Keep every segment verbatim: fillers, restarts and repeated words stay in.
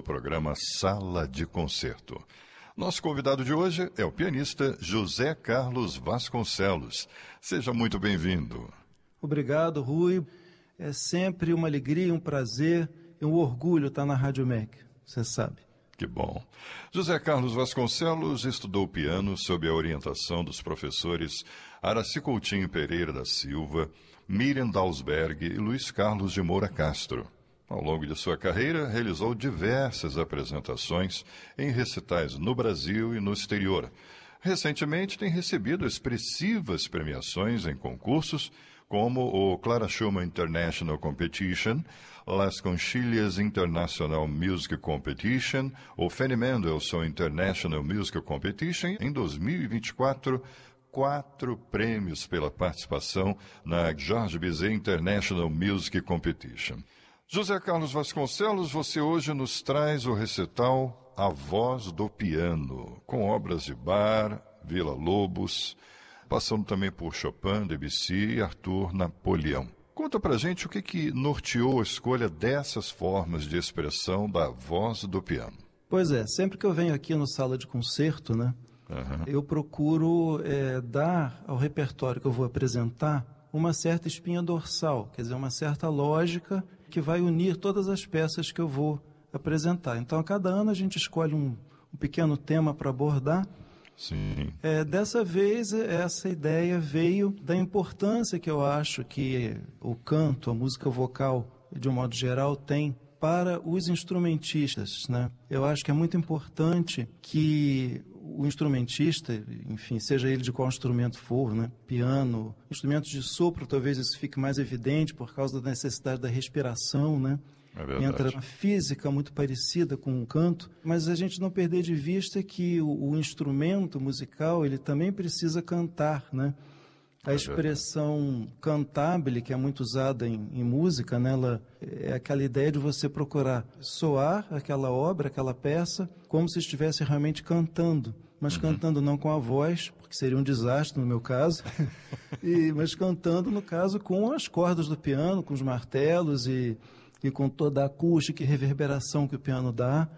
programa Sala de Concerto. Nosso convidado de hoje é o pianista José Carlos Vasconcelos. Seja muito bem-vindo. Obrigado, Rui. É sempre uma alegria, um prazer e um orgulho estar na Rádio M E C, você sabe. Que bom. José Carlos Vasconcelos estudou piano sob a orientação dos professores Araci Coutinho Pereira da Silva, Miriam Dalsberg e Luiz Carlos de Moura Castro. Ao longo de sua carreira, realizou diversas apresentações em recitais no Brasil e no exterior. Recentemente, tem recebido expressivas premiações em concursos, como o Clara Schumann International Competition, Las Conchilhas International Music Competition, o Fanny Mendelssohn International Music Competition. Em dois mil e vinte e quatro, quatro prêmios pela participação na Georges Bizet International Music Competition. José Carlos Vasconcelos, você hoje nos traz o recital A Voz do Piano, com obras de Bach, Villa-Lobos, passando também por Chopin, Debussy e Arthur Napoleão. Conta pra gente o que, que norteou a escolha dessas formas de expressão da voz do piano. Pois é, sempre que eu venho aqui no Sala de Concerto, né, uhum. eu procuro é, dar ao repertório que eu vou apresentar uma certa espinha dorsal, quer dizer, uma certa lógica que vai unir todas as peças que eu vou apresentar. Então, a cada ano a gente escolhe um, um pequeno tema para abordar. Sim. É, dessa vez, essa ideia veio da importância que eu acho que o canto, a música vocal, de um modo geral, tem para os instrumentistas, né? Eu acho que é muito importante que o instrumentista, enfim, seja ele de qual instrumento for, né? Piano, instrumentos de sopro, talvez isso fique mais evidente por causa da necessidade da respiração, né? É Entra uma física muito parecida com o canto, mas a gente não perder de vista que o, o instrumento musical, ele também precisa cantar, né? A expressão cantabile, que é muito usada em, em música, né, ela é aquela ideia de você procurar soar aquela obra, aquela peça, como se estivesse realmente cantando, mas uhum. cantando não com a voz, porque seria um desastre no meu caso, e, mas cantando, no caso, com as cordas do piano, com os martelos e, e com toda a acústica e reverberação que o piano dá.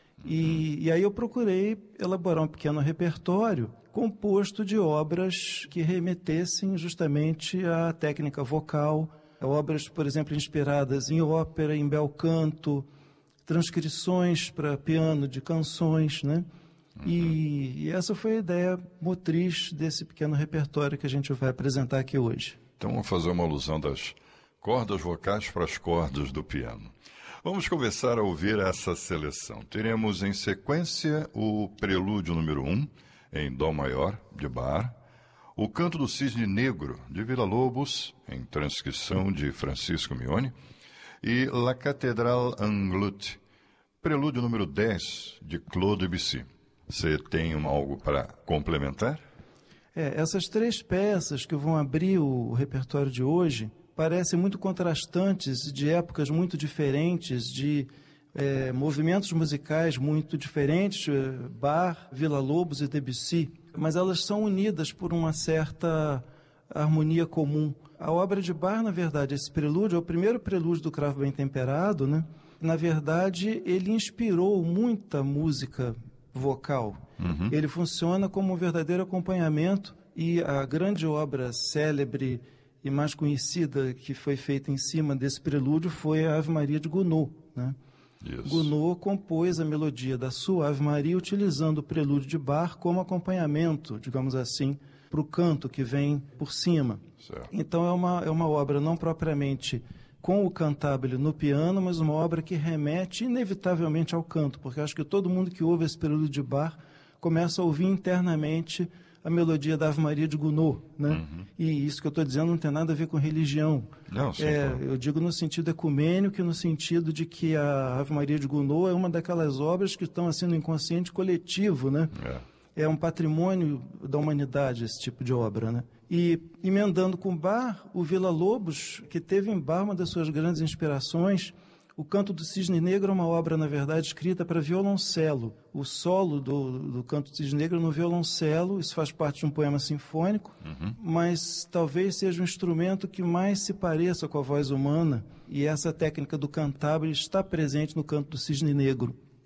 E, e aí eu procurei elaborar um pequeno repertório composto de obras que remetessem justamente à técnica vocal, obras, por exemplo, inspiradas em ópera, em bel canto, transcrições para piano de canções, né? Uhum. E, e essa foi a ideia motriz desse pequeno repertório que a gente vai apresentar aqui hoje. Então vamos fazer uma alusão das cordas vocais para as cordas do piano. Vamos começar a ouvir essa seleção. Teremos em sequência o Prelúdio número um, em Dó maior, de Bach, o Canto do Cisne Negro, de Villa-Lobos, em transcrição de Francisco Mione, e La Cathédrale Angloute, Prelúdio número dez, de Claude Debussy. Você tem uma, algo para complementar? É, essas três peças que vão abrir o repertório de hoje parecem muito contrastantes, de épocas muito diferentes, de é, movimentos musicais muito diferentes, Bach, Villa-Lobos e Debussy, mas elas são unidas por uma certa harmonia comum. A obra de Bach, na verdade, esse prelúdio, é o primeiro prelúdio do Cravo Bem Temperado, né? Na verdade, ele inspirou muita música vocal. Uhum. Ele funciona como um verdadeiro acompanhamento, e a grande obra célebre e mais conhecida que foi feita em cima desse prelúdio foi a Ave Maria de Gounod, né? Isso. Gounod compôs a melodia da sua Ave Maria utilizando o prelúdio de Bach como acompanhamento, digamos assim, para o canto que vem por cima. Certo. Então é uma, é uma obra não propriamente com o cantabile no piano, mas uma obra que remete inevitavelmente ao canto, porque acho que todo mundo que ouve esse prelúdio de Bach começa a ouvir internamente a melodia da Ave Maria de Gounod, né? Uhum. E isso que eu estou dizendo não tem nada a ver com religião. Não, sim, é, claro. Eu digo no sentido ecumênico, no sentido de que a Ave Maria de Gounod é uma daquelas obras que estão assim no inconsciente coletivo, né? É. É um patrimônio da humanidade esse tipo de obra, né? E emendando com Bach, o Villa-Lobos, que teve em Bach uma das suas grandes inspirações. O Canto do Cisne Negro é uma obra, na verdade, escrita para violoncelo. O solo do, do Canto do Cisne Negro no violoncelo, isso faz parte de um poema sinfônico, uhum. mas talvez seja um instrumento que mais se pareça com a voz humana, e essa técnica do cantabile está presente no Canto do Cisne Negro.